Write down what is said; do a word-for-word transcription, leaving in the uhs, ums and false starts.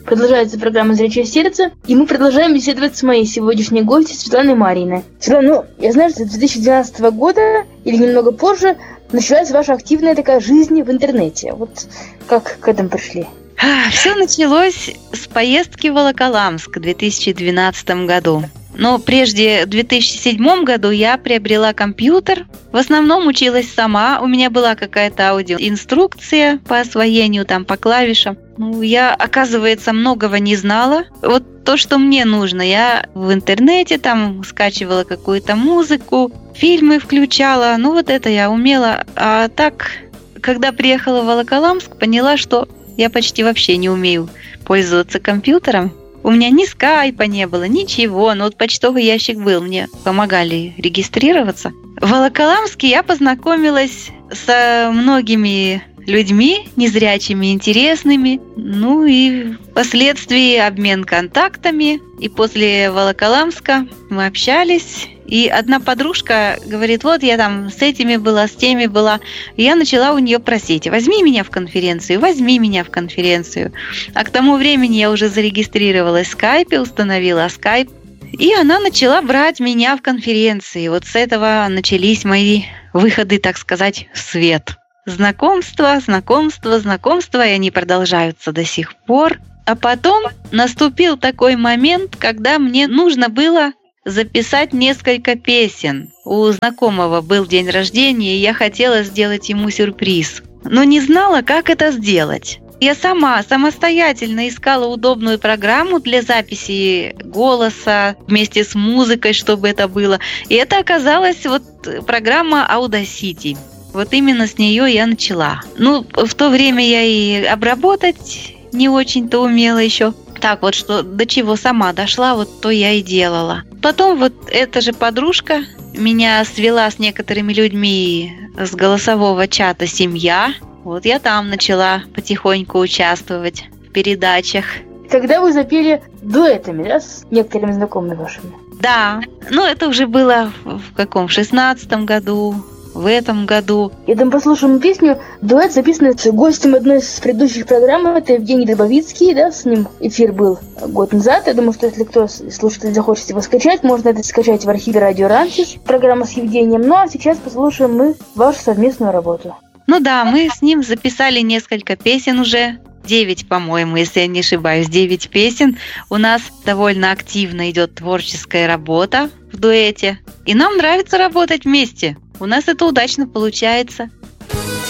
Продолжается программа «Зрячее сердце», и мы продолжаем беседовать с моей сегодняшней гостьей Светланой Марьиной. Светлана, ну, я знаю, что с две тысячи двенадцатого года, или немного позже, началась ваша активная такая жизнь в интернете. Вот как к этому пришли? Все началось с поездки в Волоколамск в две тысячи двенадцатом году. Но прежде, в две тысячи седьмом году я приобрела компьютер. В основном училась сама. У меня была какая-то аудиоинструкция по освоению, там, по клавишам. Ну, я, оказывается, многого не знала. Вот то, что мне нужно. Я в интернете там скачивала какую-то музыку, фильмы включала. Ну, вот это я умела. А так, когда приехала в Волоколамск, поняла, что я почти вообще не умею пользоваться компьютером. У меня ни скайпа не было, ничего, но вот почтовый ящик был, мне помогали регистрироваться. В Волоколамске я познакомилась со многими людьми, незрячими, интересными, ну и впоследствии обмен контактами. И после Волоколамска мы общались. И одна подружка говорит, вот я там с этими была, с теми была. И я начала у нее просить, возьми меня в конференцию, возьми меня в конференцию. А к тому времени я уже зарегистрировалась в скайпе, установила скайп. И она начала брать меня в конференции. Вот с этого начались мои выходы, так сказать, в свет. Знакомства, знакомства, знакомства, и они продолжаются до сих пор. А потом наступил такой момент, когда мне нужно было записать несколько песен. У знакомого был день рождения, и я хотела сделать ему сюрприз, но не знала, как это сделать. Я сама, самостоятельно искала удобную программу для записи голоса вместе с музыкой, чтобы это было. И это оказалась вот программа Audacity. Вот именно с нее я начала. Ну, в то время я и обработать не очень-то умела еще. Так вот, что до чего сама дошла, вот то я и делала. Потом вот эта же подружка меня свела с некоторыми людьми с голосового чата «Семья». Вот я там начала потихоньку участвовать в передачах. Когда вы запели дуэтами, да, с некоторыми знакомыми вашими? Да, ну это уже было в каком, в шестнадцатом году. В этом году. Я там послушаем песню. Дуэт записан с гостем одной из предыдущих программ. Это Евгений Дробовицкий, да, с ним эфир был год назад. Я думаю, что если кто слушатель захочет его скачать, можно это скачать в архиве Радио Рансис. Программа с Евгением. Ну а сейчас послушаем мы вашу совместную работу. Ну да, мы с ним записали несколько песен уже. Девять, по-моему, если я не ошибаюсь, девять песен. У нас довольно активно идет творческая работа в дуэте. И нам нравится работать вместе. У нас это удачно получается.